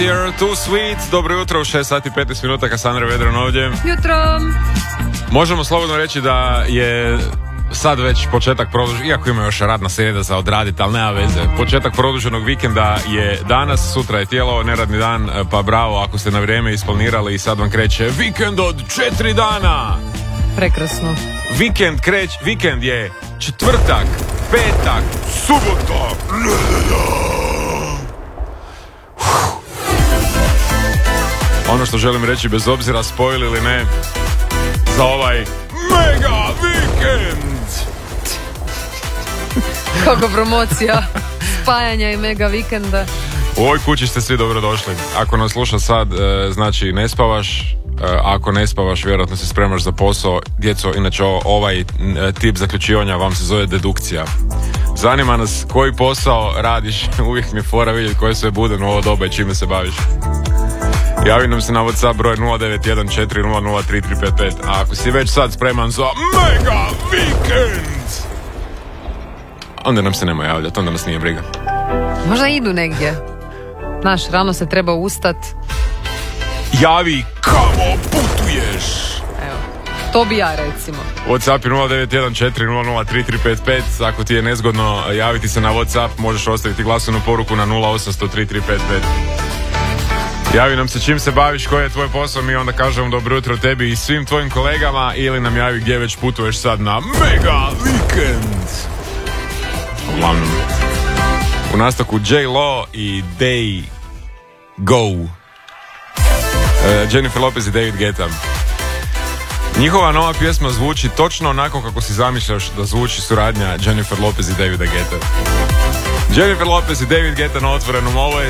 You're too sweet. Dobro jutro u 6 sati 15 minuta, Kassandra Vedran ovdje. Jutro. Možemo slobodno reći da je sad već početak produženog, iako ima još radna srijeda za odraditi, ali nema veze. Početak produženog vikenda je danas, sutra je tijelo, neradni dan, pa bravo ako ste na vrijeme isplanirali i sad vam kreće vikend od 4 dana. Prekrasno. Vikend je četvrtak, petak, subota. Ono što želim reći, bez obzira spojili ili ne, za ovaj mega vikend. Kako promocija spajanja i mega vikenda. U ovoj kući ste svi dobrodošli. Ako nas sluša sad, znači ne spavaš. Ako ne spavaš, vjerojatno se spremaš za posao. Djeco, inače ovaj tip zaključivanja vam se zove dedukcija. Zanima nas koji posao radiš. Uvijek mi je fora vidjeti koje sve bude u ovo doba i čime se baviš. Javi nam se na WhatsApp broj 0914003355. A ako si već sad spreman za mega vikend, onda nam se nema javljati, onda nas nije briga. Možda idu negdje. Znaš, rano se treba ustat. Javi kamo putuješ. Evo, to bi ja recimo. WhatsApp je 0914003355. Ako ti je nezgodno javiti se na WhatsApp, možeš ostaviti glasovnu poruku na 08003355. Javi nam se čim se baviš, koji je tvoj posao, mi onda kažemo dobro jutro tebi i svim tvojim kolegama, ili nam javi gdje već putuješ sad na mega vikend. Uglavnom, u nastavku J-Lo i They Go. Jennifer Lopez i David Guetta. Njihova nova pjesma zvuči točno onako kako si zamišljaš da zvuči suradnja Jennifer Lopez i Davida Guetta. Jennifer Lopez i David Guetta na Otvorenom, ovo je